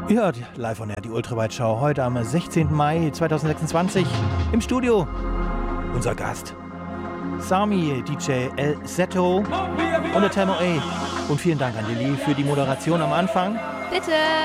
Ihr hört live on air die Ultraweit-Schau heute am 16. Mai 2026 im Studio. Unser Gast Sami, DJ El Zetto und der Temo A. Und vielen Dank an Lilly für die Moderation am Anfang. Bitte.